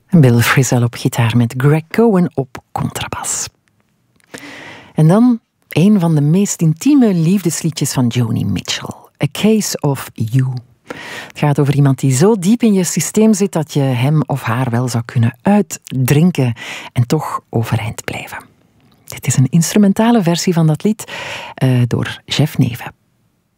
En Bill Frisell op gitaar met Greg Cohen op contrabas. En dan een van de meest intieme liefdesliedjes van Joni Mitchell. A Case of You. Het gaat over iemand die zo diep in je systeem zit dat je hem of haar wel zou kunnen uitdrinken en toch overeind blijven. Dit is een instrumentale versie van dat lied door Jeff Neven.